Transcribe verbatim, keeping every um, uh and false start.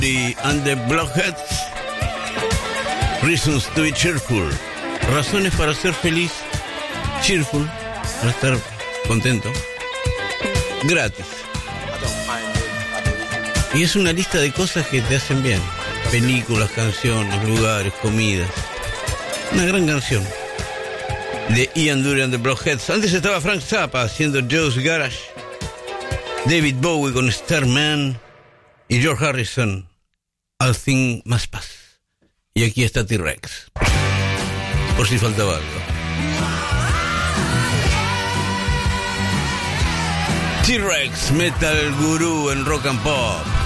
The and the Blockheads. Reasons to be cheerful. Razones para ser feliz. Cheerful. Para estar contento. Gratis. Y es una lista de cosas que te hacen bien. Películas, canciones, lugares, comidas. Una gran canción. De Ian Dury and the Blockheads. Antes estaba Frank Zappa haciendo Joe's Garage. David Bowie con Starman. Y George Harrison, All Things Must Pass. Y aquí está T-Rex, por si faltaba algo. T-Rex, Metal Gurú en Rock and Pop.